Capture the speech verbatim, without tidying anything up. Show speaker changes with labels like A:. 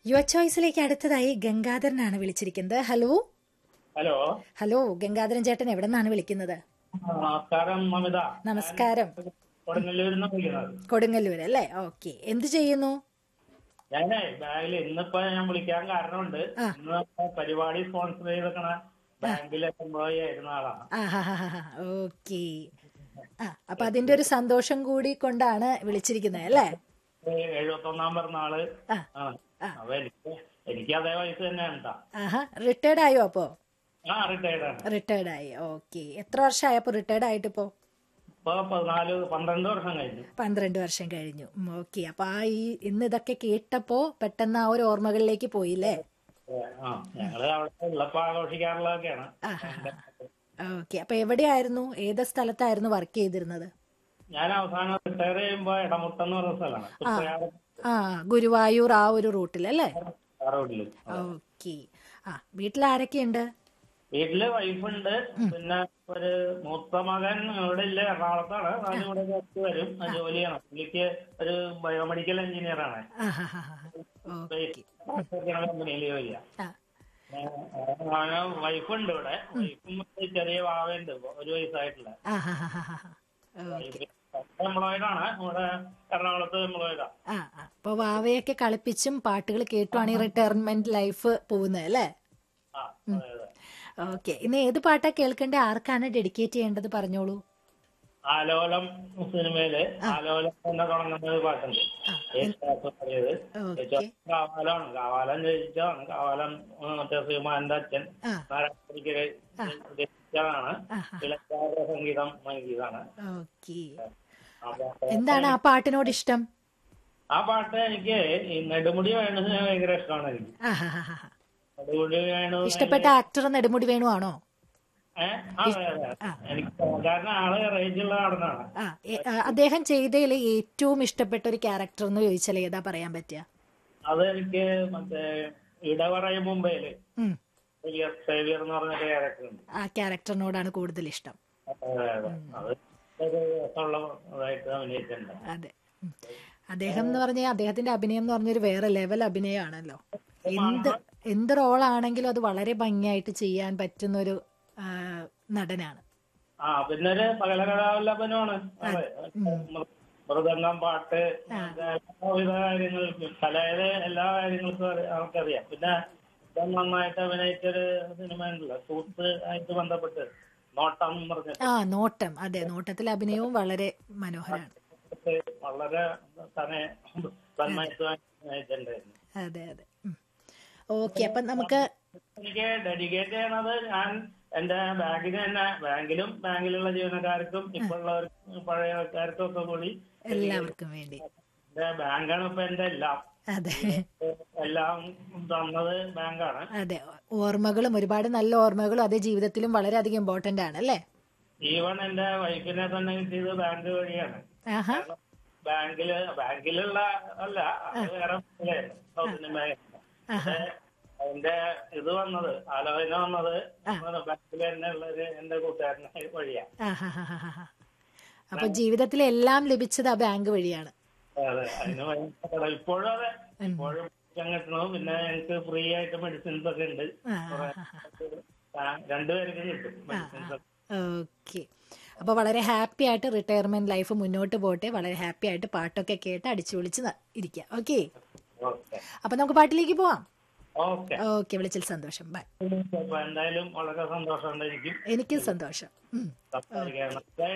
A: Your ചോയ്സിലേക്ക് അടുത്തതായി ഗംഗാധരനാണ് വിളിച്ചിരിക്കുന്നത്. Hello
B: hello
A: hello Gangadharan ചേട്ടൻ എവിടെ നിന്നാണ് വിളിക്കുന്നത്?
B: നമസ്കാരം മമിത.
A: നമസ്കാരം.
B: കൊടുങ്ങല്ലൂരിൽ നിന്ന് വിളിക്കുന്നത്.
A: കൊടുങ്ങല്ലൂർ അല്ലേ? ഓക്കെ. എന്ത് ചെയ്യുന്നു?
B: ഞാനേ ബാങ്കിൽ ഇന്നിപ്പോ ഞാൻ വിളിക്കാൻ കാരണമുണ്ട്.
A: ആ.
B: ഇന്ന് പരിപാടി സ്പോൺസർ ചെയ്തേക്കണ ബാങ്കിലെ എംപ്ലോയി ആയിരുന്ന ആളാണ്.
A: ഓക്കെ. ആ അപ്പൊ അതിന്റെ ഒരു സന്തോഷം കൂടി കൊണ്ടാണ് വിളിച്ചിരിക്കുന്നത് അല്ലേ?
B: എഴുപത്തി ഒന്നാം പിറന്നാള്.
A: ആ.
B: ആ അപ്പൊ എനിക്ക് എനിക്ക് അതേ വയസ്സ് തന്നെയാണ് ട്ടാ.
A: ആഹാ. റിട്ടയർഡ് ആയോ അപ്പോ?
B: ആ റിട്ടയർഡ് ആണ്.
A: റിട്ടയർഡ് ആയി. ഓക്കെ. എത്ര വർഷമായപ്പോ റിട്ടയർഡ് ആയിട്ട് ഇപ്പോ?
B: ഇപ്പൊ പതിനാല് പന്ത്രണ്ട് വർഷം കഴിഞ്ഞു.
A: പന്ത്രണ്ട് വർഷം കഴിഞ്ഞു. ഓക്കെ. അപ്പൊ ആ ഈ ഇന്ന് ഇതൊക്കെ കേട്ടപ്പോ പെട്ടെന്ന് ആ ഒരു ഓർമ്മകളിലേക്ക് പോയില്ലേ?
B: ആ ഞങ്ങള് അവിടെ ഉള്ളപ്പോ ആഘോഷിക്കാറുള്ളതൊക്കെയാണ്.
A: ഓക്കെ. അപ്പൊ എവിടെയായിരുന്നു, ഏത് സ്ഥലത്തായിരുന്നു വർക്ക് ചെയ്തിരുന്നത്?
B: ഞാൻ അവസാനം റിട്ടയർ ചെയ്യുമ്പോ ഇടമുട്ടെന്ന് പറഞ്ഞ സ്ഥലമാണ്. തൃപ്രയാറ്
A: ആ ഗുരുവായൂർ ആ ഒരു റൂട്ടിലല്ലേ?
B: റോഡില്.
A: ഓക്കെ. ആ വീട്ടിൽ ആരൊക്കെയുണ്ട്?
B: വീട്ടില് വൈഫുണ്ട്. പിന്നെ ഒരു മൂത്ത മകൻ ഇവിടെ ഇല്ല, എറണാകുളത്താണ്. അവന് ഇവിടെ അടുത്ത് വരും, ജോലിയാണ്. പുള്ളിക്ക് ഒരു ബയോമെഡിക്കൽ എഞ്ചിനീയർ ആണ്. കമ്പനിയിൽ ജോലിയാ. അവന് വൈഫുണ്ട് ഇവിടെ. വൈഫും ചെറിയ വാവയുണ്ട്, ഒരു വയസ്സായിട്ടുള്ള. എംപ്ലോയിഡ് ആണ് ഇവിടെ എറണാകുളത്ത് എംപ്ലോയിഡാ.
A: ആ അപ്പൊ വാവയൊക്കെ കളിപ്പിച്ചും പാട്ടുകൾ കേട്ടുമാണ് ഈ റിട്ടയർമെന്റ് ലൈഫ് പോകുന്നത് അല്ലേ?
B: ആ അതെ അതെ.
A: ഓക്കെ. ഇന്ന് ഏത് പാട്ടാ കേൾക്കേണ്ടത്? ആർക്കാണ് ഡെഡിക്കേറ്റ് ചെയ്യേണ്ടത്? പറഞ്ഞോളൂ.
B: ആലോലം സിനിമയില് ആലോലം എന്ന് തുടങ്ങുന്ന ഒരു പാട്ടുണ്ട്. യേശുദാസ് കാവാലാണ്. കാവാലം ജയിച്ചതാണ്. കാവാലം മറ്റേ ശ്രീമാന്റെ അച്ഛൻ നാരായണ ഇളക്കാരുടെ സംഗീതം നൽകിയതാണ്.
A: ഓക്കെ. എന്താണ് ആ പാട്ടിനോട് ഇഷ്ടം?
B: ആ പാട്ട് എനിക്ക് ഈ നെടുമുടി വേണു ഭയങ്കര ഇഷ്ടമാണ്. എനിക്ക് നെടുമുടി വേണു
A: ഇഷ്ടപ്പെട്ട ആക്ടർ നെടുമുടി വേണു ആണോ?
B: ഏഹ് അതെ അതെ. എനിക്ക് കാരണം ആള് റേഞ്ചുള്ള നടനാണ്.
A: അദ്ദേഹം ചെയ്തതിൽ ഏറ്റവും ഇഷ്ടപ്പെട്ട ഒരു ക്യാരക്ടർ എന്ന് ചോദിച്ചാൽ ഏതാ പറയാൻ പറ്റുക?
B: അത് എനിക്ക് മറ്റേ ഇടവറയും മുംബൈയില് സേവിയർ എന്ന് പറഞ്ഞ ക്യാരക്ടർ ഉണ്ട്.
A: ആ ക്യാരക്ടറിനോടാണ് കൂടുതൽ ഇഷ്ടം.
B: അത് ഒരു രസമുള്ളതായിട്ട് അഭിനയിച്ചിട്ടുണ്ട്.
A: അതെ. അദ്ദേഹം എന്ന് പറഞ്ഞാൽ അദ്ദേഹത്തിന്റെ അഭിനയം എന്ന് പറഞ്ഞൊരു വേറെ ലെവൽ അഭിനയമാണല്ലോ. എന്ത് എന്ത് റോളാണെങ്കിലും അത് വളരെ ഭംഗിയായിട്ട് ചെയ്യാൻ പറ്റുന്ന ഒരു നടനാണ്.
B: ആ പിന്നെ ഒരു സകലകലാവല്ലഭനുമാണ്. മൃദംഗം, പാട്ട്, എല്ലാവിധ കാര്യങ്ങൾക്കും കലയിലെ എല്ലാ കാര്യങ്ങൾക്കും അവർക്കറിയാം. പിന്നെ നന്നായിട്ട് അഭിനയിച്ചൊരു സിനിമ ഉണ്ടല്ലോ സൂത്ത് ആയിട്ട് ബന്ധപ്പെട്ട്, നോട്ടം എന്ന് പറഞ്ഞിട്ട്.
A: ആ നോട്ടം. അതെ, നോട്ടത്തിലെ അഭിനയവും വളരെ മനോഹരമാണ്.
B: വളരെ തന്നെ തന്മയത്വം അഭിനയിച്ചിട്ടുണ്ടായിരുന്നു.
A: അതെ അതെ. ഓക്കെ. അപ്പൊ നമുക്ക്
B: എനിക്ക് ഡെഡിക്കേറ്റ് ചെയ്യണത് ഞാൻ എന്റെ ബാങ്കിന് തന്നെ, ബാങ്കിലും ബാങ്കിലുള്ള ജീവനക്കാർക്കും ഇപ്പോഴുള്ളവർക്കും പഴയ ആൾക്കാർക്കും ഒക്കെ കൂടി
A: എല്ലാവർക്കും വേണ്ടി.
B: എന്റെ ബാങ്കാണ് ഇപ്പൊ എന്റെ എല്ലാം.
A: അതെ,
B: എല്ലാം തന്നത് ബാങ്കാണ്.
A: അതെ. ഓർമ്മകളും ഒരുപാട് നല്ല ഓർമ്മകളും അതേ ജീവിതത്തിലും വളരെയധികം ഇമ്പോർട്ടന്റ് ആണ് അല്ലേ?
B: ഈവൺ എന്റെ വൈഫിനെ തന്നെ കിട്ടിയത് ബാങ്ക് വഴിയാണ്. ബാങ്കില് ബാങ്കിലുള്ള അല്ല, വേറെ അതിന്റെ ഇത് വന്നത്, ആലോചന വന്നത് ബാങ്കിൽ തന്നെ ഉള്ളൊരു എന്റെ കൂട്ടുകാരനെ വഴിയാ.
A: അപ്പൊ ജീവിതത്തിലെ എല്ലാം ലഭിച്ചത് ആ ബാങ്ക് വഴിയാണ്.
B: അതെ, അതിന് ഭയങ്കര ഇപ്പോഴും അതെ, ഇപ്പോഴും കിട്ടണു. പിന്നെ എനിക്ക് ഫ്രീ ആയിട്ട് മെഡിസിൻസ് ഒക്കെ ഉണ്ട്, രണ്ടുപേർക്ക് കിട്ടും മെഡിസിൻസ്.
A: ഓക്കെ. അപ്പൊ വളരെ ഹാപ്പി ആയിട്ട് റിട്ടയർമെന്റ് ലൈഫ് മുന്നോട്ട് പോട്ടെ. വളരെ ഹാപ്പി ആയിട്ട് പാട്ടൊക്കെ കേട്ട് അടിച്ചു വിളിച്ച് ഇരിക്കുക. ഓക്കെ. അപ്പൊ നമുക്ക് പാട്ടിലേക്ക് പോവാം. ഓക്കെ. വിളിച്ചതിൽ സന്തോഷം. ബൈ.
B: എന്തായാലും വളരെ സന്തോഷം.
A: എനിക്കും സന്തോഷം.